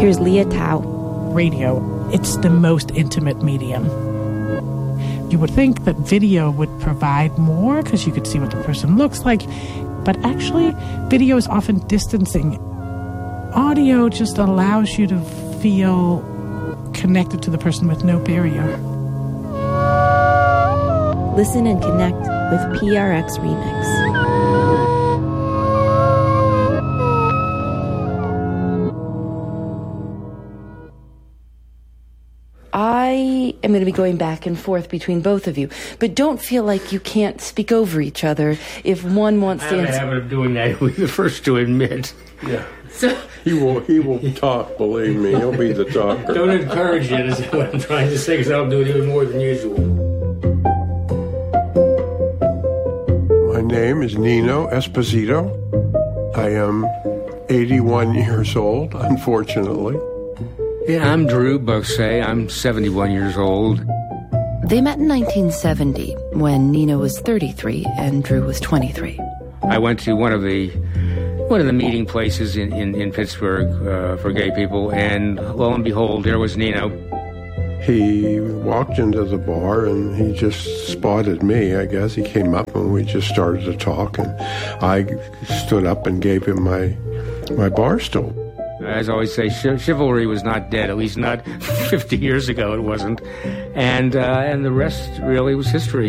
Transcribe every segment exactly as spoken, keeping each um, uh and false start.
Here's Leah Tao. Radio, it's the most intimate medium. You would think that video would provide more because you could see what the person looks like, but actually, video is often distancing. Audio just allows you to feel connected to the person with no barrier. Listen and connect with P R X Remix. I am going to be going back and forth between both of you, but don't feel like you can't speak over each other if one wants I to have answer. a habit of doing that. We're the first to admit. Yeah. So, He will he will talk, believe me. He'll be the talker. Don't encourage it is what I'm trying to say, because I'll do it even more than usual. My name is Nino Esposito. I am eighty-one years old, unfortunately. Yeah, I'm Drew Boxay. I'm seventy-one years old. they met in nineteen seventy when Nino was thirty-three and Drew was twenty-three. I went to one of the one of the meeting places in, in, in Pittsburgh uh, for gay people, and lo and behold, there was Nino. He walked into the bar and he just spotted me, I guess. He came up and we just started to talk, and I stood up and gave him my my bar stool. As I always say, ch- chivalry was not dead, at least not fifty years ago it wasn't. And uh, and the rest really was history.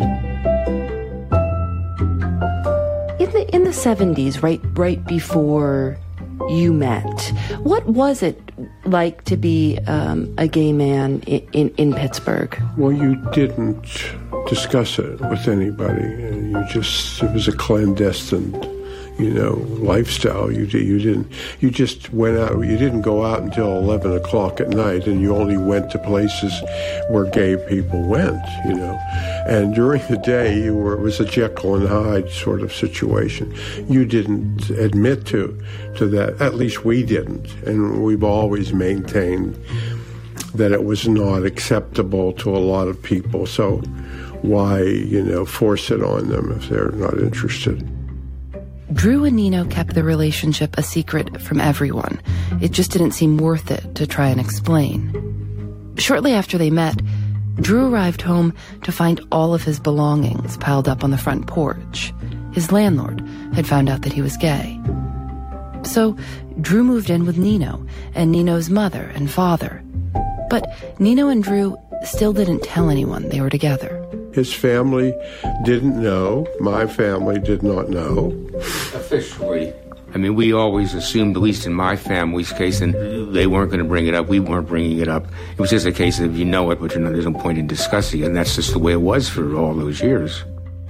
In the in the seventies, right right before you met, what was it like to be um, a gay man in, in, in Pittsburgh? Well, you didn't discuss it with anybody. You just, it was a clandestine, you know, lifestyle. You did, you didn't, you just went out. You didn't go out until eleven o'clock at night, and you only went to places where gay people went, you know. And during the day, you were, it was a Jekyll and Hyde sort of situation. You didn't admit to, to that. At least we didn't. And we've always maintained that it was not acceptable to a lot of people. So why, you know, force it on them if they're not interested? Drew and Nino kept the relationship a secret from everyone. It just didn't seem worth it to try and explain. Shortly after they met, Drew arrived home to find all of his belongings piled up on the front porch. His landlord had found out that he was gay. So Drew moved in with Nino and Nino's mother and father. But Nino and Drew still didn't tell anyone they were together. His family didn't know. My family did not know. Officially. I mean, we always assumed, at least in my family's case, and they weren't going to bring it up. We weren't bringing it up. It was just a case of you know it, but you know, there's no point in discussing it. And that's just the way it was for all those years.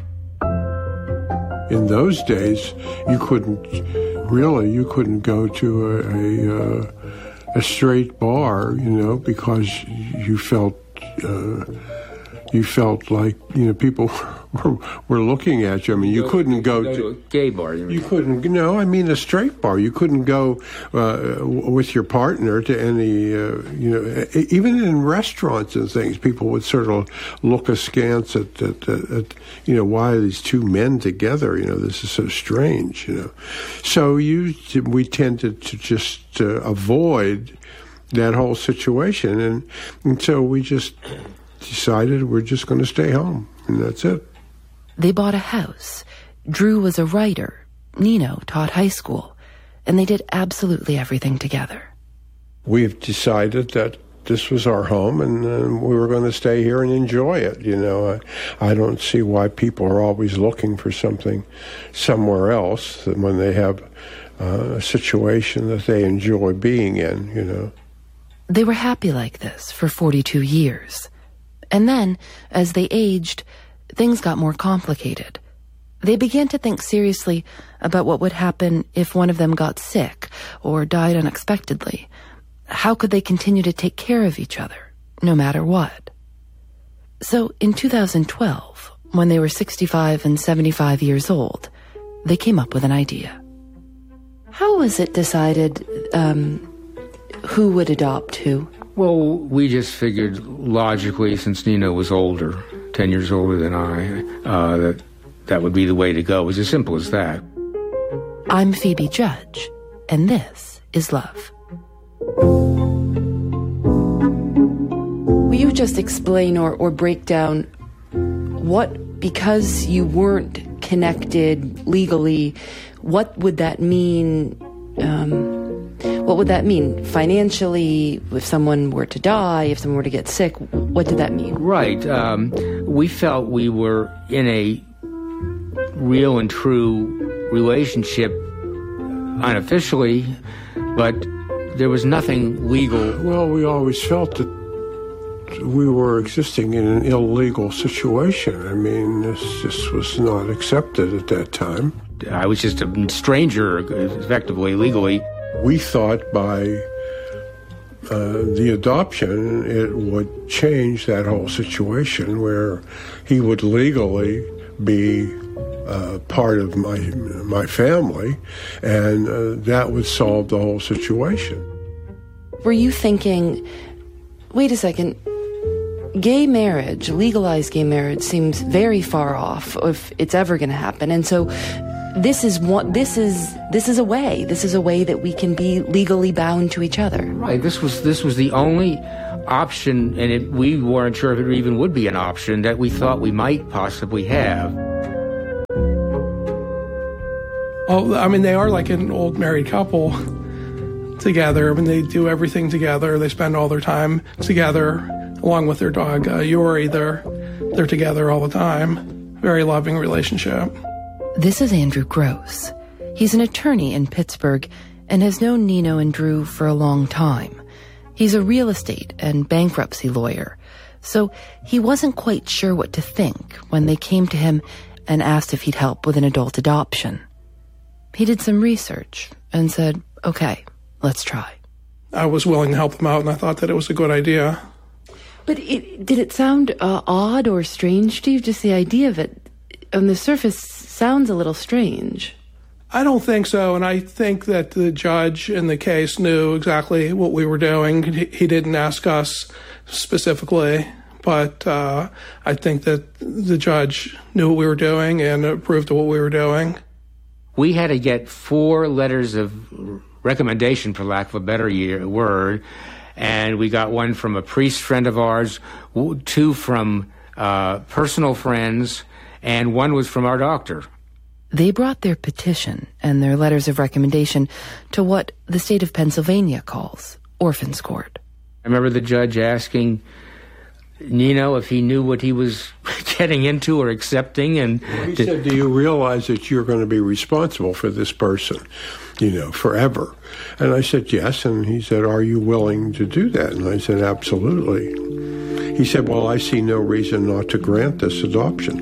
In those days, you couldn't, really, you couldn't go to a, a, uh, a straight bar, you know, because you felt... Uh, You felt like, you know, people were, were looking at you. I mean, you go, couldn't go, go to, to a gay bar. You, you couldn't, no, I mean a straight bar. You couldn't go uh, with your partner to any, uh, you know, even in restaurants and things, people would sort of look askance at, at, at, at, you know, why are these two men together? You know, this is so strange, you know. So you, we tended to just uh, avoid that whole situation. And, and so we just... decided we're just going to stay home, and that's it. They bought a house. Drew was a writer. Nino taught high school. And they did absolutely everything together. We've decided that this was our home, and uh, we were going to stay here and enjoy it. You know, I, I don't see why people are always looking for something somewhere else when they have uh, a situation that they enjoy being in, you know. They were happy like this for forty-two years. And then, as they aged, things got more complicated. They began to think seriously about what would happen if one of them got sick or died unexpectedly. How could they continue to take care of each other, no matter what? So, in two thousand twelve, when they were sixty-five and seventy-five years old, they came up with an idea. How was it decided, um, who would adopt who? Well, we just figured logically, since Nino was older, ten years older than I, uh, that that would be the way to go. It was as simple as that. I'm Phoebe Judge, and this is Love. just explain or, or break down what, because you weren't connected legally, what would that mean? Um, what would that mean financially? If someone were to die, if someone were to get sick, what did that mean? Right. Um, we felt we were in a real and true relationship unofficially, but there was nothing legal. Well, we always felt that we were existing in an illegal situation. I mean, this just was not accepted at that time. I was just a stranger, effectively, legally. We thought by uh, the adoption, it would change that whole situation where he would legally be uh, part of my my family, and uh, that would solve the whole situation. Were you thinking, wait a second, gay marriage, legalized gay marriage seems very far off if it's ever going to happen, and so this is one, this is this is a way, this is a way that we can be legally bound to each other. Right. This was this was the only option, and it, we weren't sure if it even would be an option that we thought we might possibly have. Oh, I mean, they are like an old married couple together. I mean, they do everything together. They spend all their time together, along with their dog, uh, Yuri. They're, they're together all the time. Very loving relationship. This is Andrew Gross. He's an attorney in Pittsburgh and has known Nino and Drew for a long time. He's a real estate and bankruptcy lawyer, so he wasn't quite sure what to think when they came to him and asked if he'd help with an adult adoption. He did some research and said, okay, let's try. I was willing to help them out, and I thought that it was a good idea. But it, did it sound uh, odd or strange to you? Just the idea of it on the surface sounds a little strange. I don't think so, and I think that the judge in the case knew exactly what we were doing. He, he didn't ask us specifically, but uh, I think that the judge knew what we were doing and approved of what we were doing. We had to get four letters of recommendation, for lack of a better year, word, and we got one from a priest friend of ours, two from uh, personal friends, and one was from our doctor. They brought their petition and their letters of recommendation to what the state of Pennsylvania calls Orphans Court. I remember the judge asking Nino if he knew what he was getting into or accepting. And well, he said, do you realize that you're going to be responsible for this person, you know, forever? And I said, yes. And he said, are you willing to do that? And I said, absolutely. He said, well, I see no reason not to grant this adoption.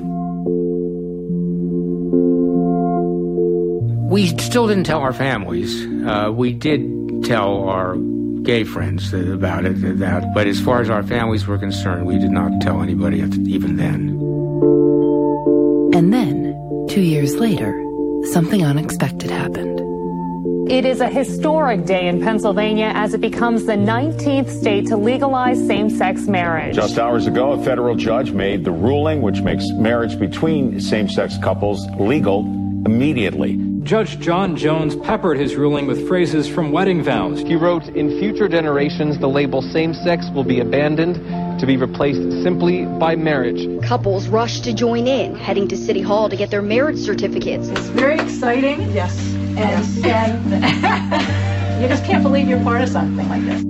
We still didn't tell our families. Uh, we did tell our gay friends about it, that, but as far as our families were concerned, we did not tell anybody even then. And then, two years later, something unexpected happened. It is a historic day in Pennsylvania as it becomes the nineteenth state to legalize same-sex marriage. Just hours ago, a federal judge made the ruling which makes marriage between same-sex couples legal immediately. Judge John Jones peppered his ruling with phrases from wedding vows. He wrote, in future generations, the label same-sex will be abandoned to be replaced simply by marriage. Couples rushed to join in, heading to City Hall to get their marriage certificates. It's very exciting. Yes. And, and you just can't believe you're part of something like this.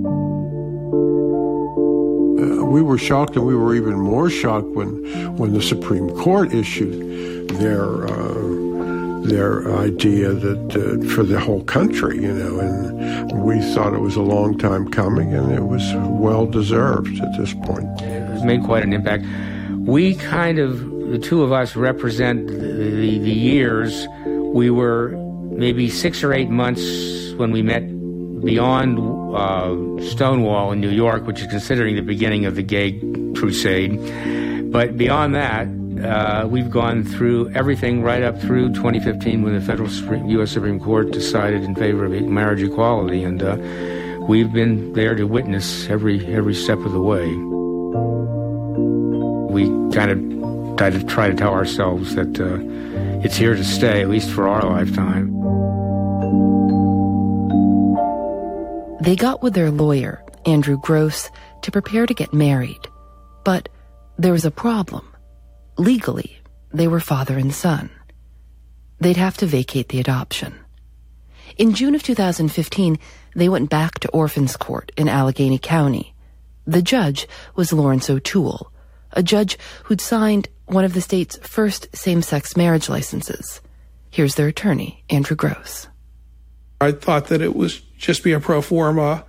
Uh, we were shocked, and we were even more shocked when, when the Supreme Court issued their... Uh, their idea that uh, for the whole country, you know, and we thought it was a long time coming, and it was well-deserved at this point. It has made quite an impact. We kind of, the two of us, represent the, the, the years. We were maybe six or eight months when we met beyond uh, Stonewall in New York, which is considering the beginning of the gay crusade. But beyond that, Uh, we've gone through everything right up through twenty fifteen when the federal Supreme, U S Supreme Court decided in favor of marriage equality, and uh, we've been there to witness every every step of the way. We kind of try to, try to tell ourselves that uh, it's here to stay, at least for our lifetime. They got with their lawyer, Andrew Gross, to prepare to get married. But there was a problem. Legally, they were father and son. They'd have to vacate the adoption. In June of two thousand fifteen, they went back to Orphans Court in Allegheny County. The judge was Lawrence O'Toole, a judge who'd signed one of the state's first same-sex marriage licenses. Here's their attorney, Andrew Gross. I thought that it was just be a pro forma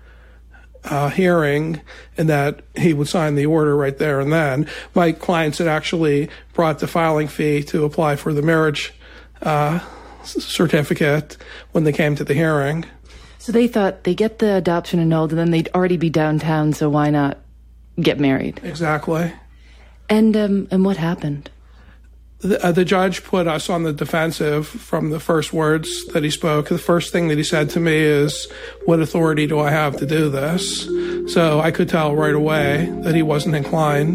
uh, hearing and that he would sign the order right there and then. My clients had actually brought the filing fee to apply for the marriage uh, certificate when they came to the hearing. So they thought they get the adoption annulled and then they'd already be downtown, so why not get married? Exactly. And um, and what happened? The, uh, the judge put us on the defensive from the first words that he spoke. The first thing that he said to me is, what authority do I have to do this? So I could tell right away that he wasn't inclined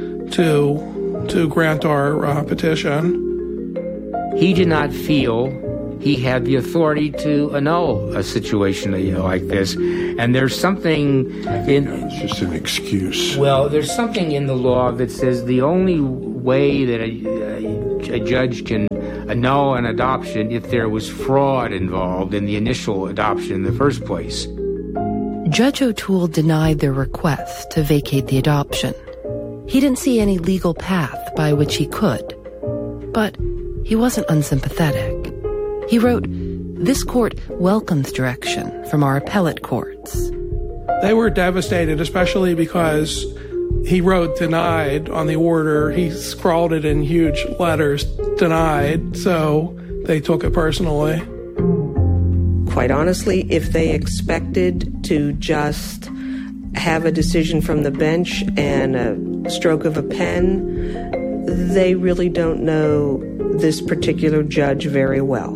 to to grant our uh, petition. He did not feel he had the authority to annul a situation like this. And there's something in... It's just an excuse. Well, there's something in the law that says the only way that a, a judge can annul an adoption if there was fraud involved in the initial adoption in the first place. Judge O'Toole denied their request to vacate the adoption. He didn't see any legal path by which he could. But he wasn't unsympathetic. He wrote, "This court welcomes direction from our appellate courts." They were devastated, especially because he wrote denied on the order. He scrawled it in huge letters, denied, so they took it personally. Quite honestly, if they expected to just have a decision from the bench and a stroke of a pen, they really don't know this particular judge very well.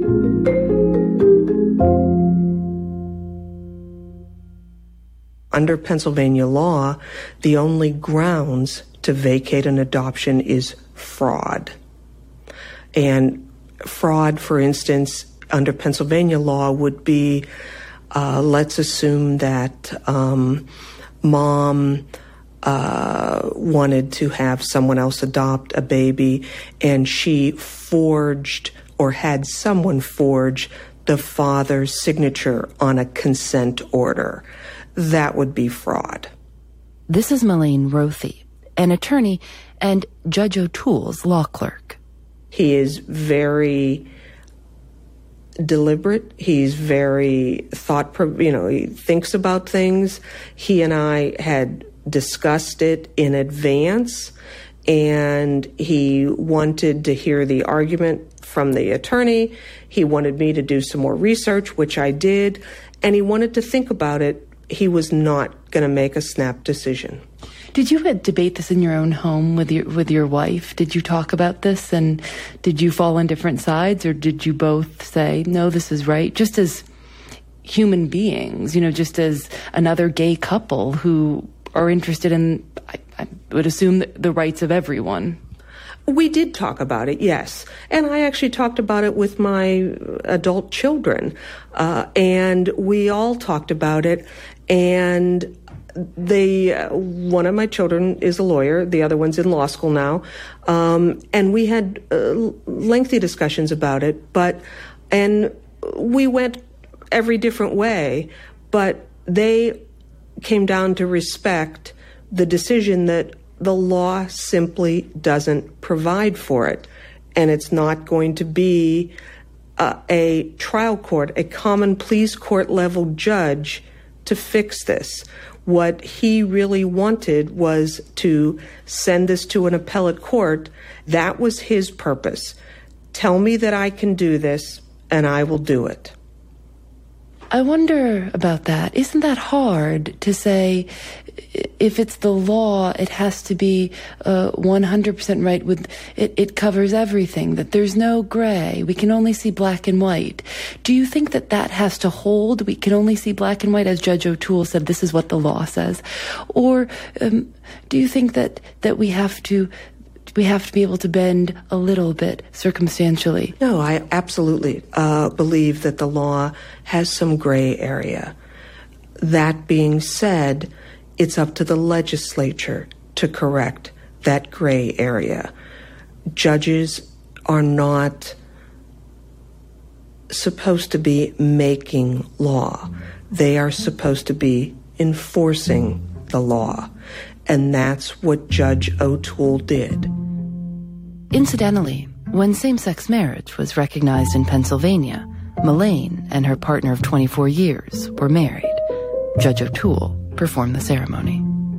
Under Pennsylvania law, the only grounds to vacate an adoption is fraud. And fraud, for instance, under Pennsylvania law would be, uh, let's assume that um, mom uh, wanted to have someone else adopt a baby and she forged or had someone forge the father's signature on a consent order. That would be fraud. This is Melaine Rothy, an attorney and Judge O'Toole's law clerk. He is very deliberate. He's very thought, you know, he thinks about things. He and I had discussed it in advance, and he wanted to hear the argument from the attorney. He wanted me to do some more research, which I did, and he wanted to think about it. He was not going to make a snap decision. Did you debate this in your own home with your with your wife? Did you talk about this, and did you fall on different sides, or did you both say, no, this is right, just as human beings, you know, just as another gay couple who are interested in, I, I would assume, the, the rights of everyone? We did talk about it, yes. And I actually talked about it with my adult children. Uh, and we all talked about it. And they, uh, one of my children is a lawyer. The other one's in law school now. Um, and we had uh, lengthy discussions about it. But, and we went every different way. But they came down to respect the decision that the law simply doesn't provide for it. And it's not going to be uh, a trial court, a common pleas court level judge to fix this. What he really wanted was to send this to an appellate court. That was his purpose. Tell me that I can do this, and I will do it. I wonder about that. Isn't that hard to say, if it's the law, it has to be uh, one hundred percent right with, it, it covers everything, that there's no gray. We can only see black and white. Do you think that that has to hold? We can only see black and white, as Judge O'Toole said, this is what the law says. Or um, do you think that, that we have to we have to be able to bend a little bit circumstantially? No, I absolutely uh, believe that the law has some gray area. That being said, it's up to the legislature to correct that gray area. Judges are not supposed to be making law. They are supposed to be enforcing the law. And that's what Judge O'Toole did. Incidentally, when same-sex marriage was recognized in Pennsylvania, Melaine and her partner of twenty-four years were married. Judge O'Toole performed the ceremony.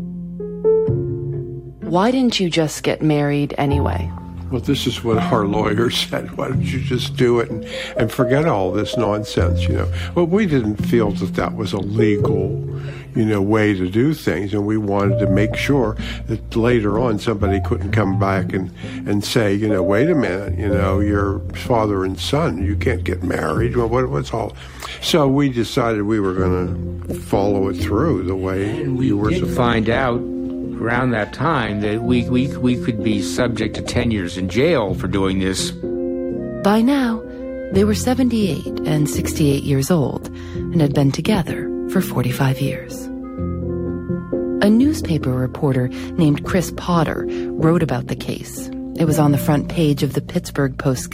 Why didn't you just get married anyway? Well, this is what our lawyer said. Why don't you just do it and, and forget all this nonsense, you know? Well, we didn't feel that that was a legal, you know, way to do things, and we wanted to make sure that later on somebody couldn't come back and, and say, you know, wait a minute, you know, you're father and son, you can't get married. Well, what, what's all? So we decided we were going to follow it through the way and we you were did supposed find out around that time that we, we, we could be subject to ten years in jail for doing this. By now, they were seventy-eight and sixty-eight years old and had been together for forty-five years. A newspaper reporter named Chris Potter wrote about the case. It was on the front page of the Pittsburgh Post